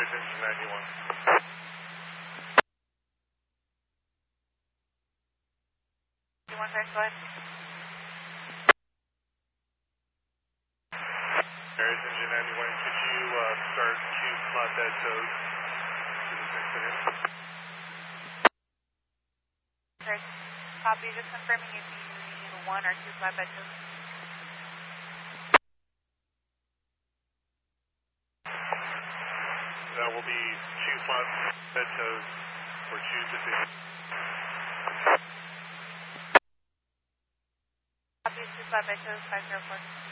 There's engine 91. You want to go ahead? There's engine 91. Could you start 2 flatbed tows to this incident? Okay. Copy. Just confirming if you need 1 or 2 flatbed tows. That will be 2 flatbed tows for 2 decisions. Copy. 2 flatbed tows, 504.